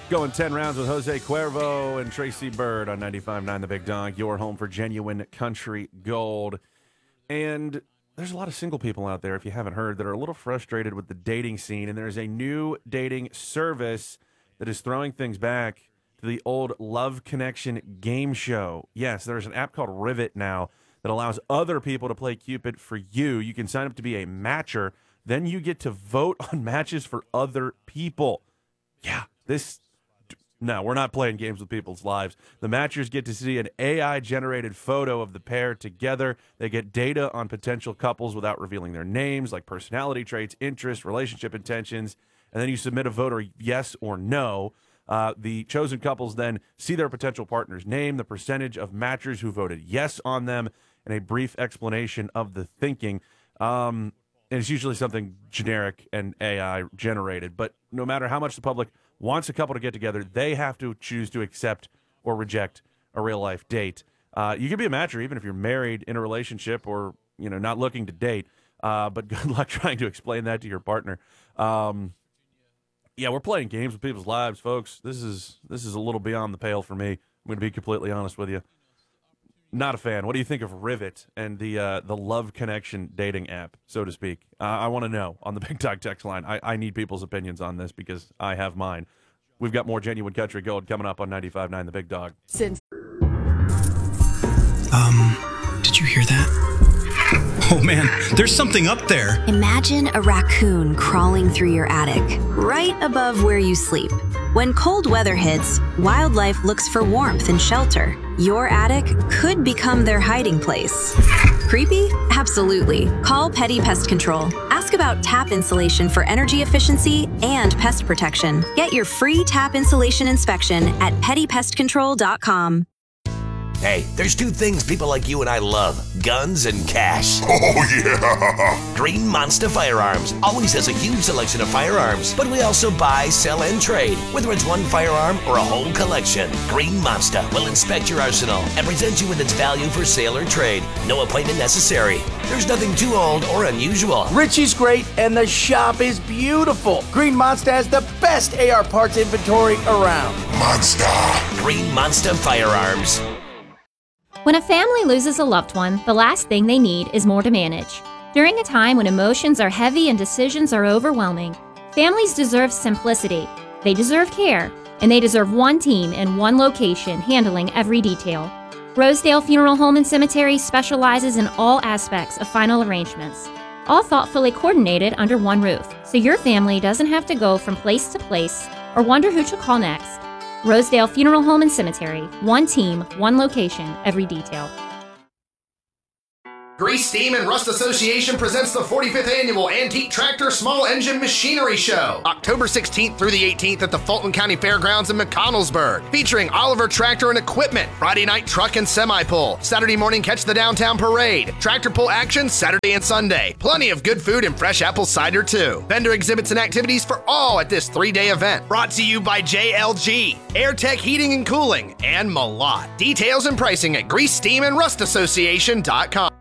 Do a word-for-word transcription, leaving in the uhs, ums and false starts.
Going ten rounds with Jose Cuervo and Tracy Bird on ninety-five point nine The Big Dog, your home for genuine country gold. And there's a lot of single people out there, if you haven't heard, that are a little frustrated with the dating scene. And there's a new dating service that is throwing things back to the old Love Connection game show. Yes, there's an app called Rivet now that allows other people to play Cupid for you. You can sign up to be a matcher. Then you get to vote on matches for other people. Yeah, this... No, we're not playing games with people's lives. The matchers get to see an A I-generated photo of the pair together. They get data on potential couples without revealing their names, like personality traits, interests, relationship intentions, and then you submit a vote or yes or no. Uh, the chosen couples then see their potential partner's name, the percentage of matchers who voted yes on them, and a brief explanation of the thinking. Um, and it's usually something generic and A I-generated, but no matter how much the public wants a couple to get together, they have to choose to accept or reject a real-life date. Uh, you can be a matcher even if you're married, in a relationship, or you know not looking to date, uh, but good luck trying to explain that to your partner. Um, yeah, we're playing games with people's lives, folks. This is this is a little beyond the pale for me. I'm going to be completely honest with you. Not a fan. What do you think of Rivet and the uh, the Love Connection dating app, so to speak? Uh, I want to know on the Big Dog text line. I, I need people's opinions on this because I have mine. We've got more genuine country gold coming up on ninety-five point nine The Big Dog. Since Um, did you hear that? Oh man, there's something up there. Imagine a raccoon crawling through your attic, right above where you sleep. When cold weather hits, wildlife looks for warmth and shelter. Your attic could become their hiding place. Creepy? Absolutely. Call Petty Pest Control. Ask about tap insulation for energy efficiency and pest protection. Get your free tap insulation inspection at petty pest control dot com. Hey, there's two things people like you and I love: guns and cash. Oh, yeah! Green Monster Firearms always has a huge selection of firearms, but we also buy, sell, and trade. Whether it's one firearm or a whole collection, Green Monster will inspect your arsenal and present you with its value for sale or trade. No appointment necessary. There's nothing too old or unusual. Richie's great, and the shop is beautiful. Green Monster has the best A R parts inventory around. Monster! Green Monster Firearms. When a family loses a loved one, the last thing they need is more to manage. During a time when emotions are heavy and decisions are overwhelming, families deserve simplicity, they deserve care, and they deserve one team in one location handling every detail. Rosedale Funeral Home and Cemetery specializes in all aspects of final arrangements, all thoughtfully coordinated under one roof, so your family doesn't have to go from place to place or wonder who to call next. Rosedale Funeral Home and Cemetery. One team, one location, every detail. Grease, Steam, and Rust Association presents the forty-fifth Annual Antique Tractor Small Engine Machinery Show, October sixteenth through the eighteenth at the Fulton County Fairgrounds in McConnellsburg, featuring Oliver Tractor and Equipment, Friday night truck and semi-pull, Saturday morning catch the downtown parade, tractor pull action Saturday and Sunday, plenty of good food and fresh apple cider too. Vendor exhibits and activities for all at this three-day event, brought to you by J L G, AirTech Heating and Cooling, and Malott. Details and pricing at grease steam and rust association dot com.